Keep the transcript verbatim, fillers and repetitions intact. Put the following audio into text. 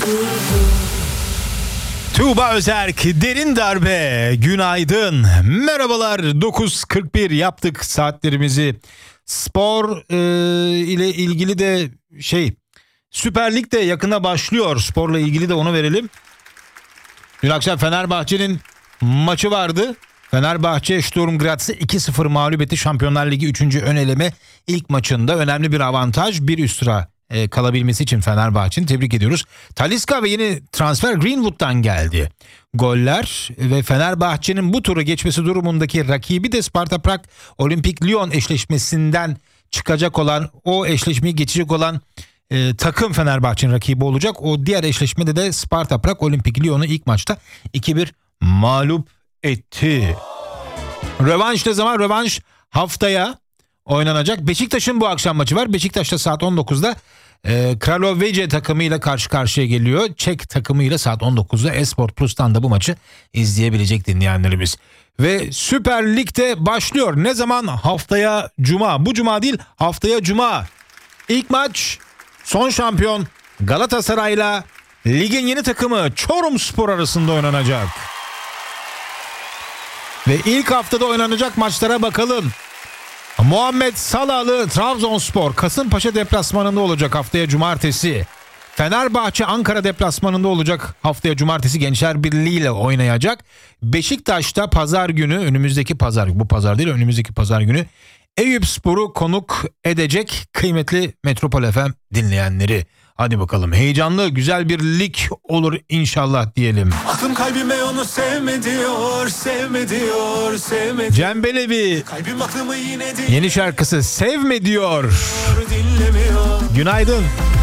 Tuğba Özerk, Derin Darbe, günaydın, merhabalar. Dokuz kırk bir yaptık saatlerimizi. Spor e, ile ilgili de şey, Süper Lig de yakına başlıyor. Sporla ilgili de onu verelim. Dün akşam Fenerbahçe'nin maçı vardı. Fenerbahçe Sturm Graz'ı iki sıfır mağlup etti. Şampiyonlar Ligi üçüncü ön eleme ilk maçında önemli bir avantaj, bir üst sıra e, kalabilmesi için Fenerbahçe'nin tebrik ediyoruz. Talisca ve yeni transfer Greenwood'dan geldi. Goller ve Fenerbahçe'nin bu turu geçmesi durumundaki rakibi de Sparta Prag Olimpik Lyon eşleşmesinden çıkacak olan, o eşleşmeyi geçecek olan e, takım Fenerbahçe'nin rakibi olacak. O diğer eşleşmede de Sparta Prag Olimpik Lyon'u ilk maçta iki bir mağlup etti. Rövanş ne zaman? Rövanş haftaya oynanacak. Beşiktaş'ın bu akşam maçı var. Beşiktaş'ta saat on dokuzda e, Kralovice takımıyla karşı karşıya geliyor. Çek takımıyla saat on dokuzda Esport Plus'tan da bu maçı izleyebilecek dinleyenlerimiz. Ve Süper Lig'de başlıyor. Ne zaman? Haftaya Cuma. Bu Cuma değil, haftaya Cuma. İlk maç son şampiyon Galatasaray'la ligin yeni takımı Çorumspor arasında oynanacak. Ve ilk haftada oynanacak maçlara bakalım. Muhammed Salahlı Trabzonspor Kasımpaşa deplasmanında olacak haftaya cumartesi. Fenerbahçe Ankara deplasmanında olacak haftaya cumartesi, Gençler Birliği ile oynayacak. Beşiktaş'ta pazar günü, önümüzdeki pazar, bu pazar değil önümüzdeki pazar günü Eyüpspor'u konuk edecek kıymetli Metropol F M dinleyenleri. Hadi bakalım, heyecanlı güzel bir lig olur inşallah diyelim. Aklım kalbime onu sevme diyor, sevme diyor, sevme diyor. Cem Belevi Kalbim aklımı yine yeni şarkısı Sevme diyor. dinlemiyor. Günaydın.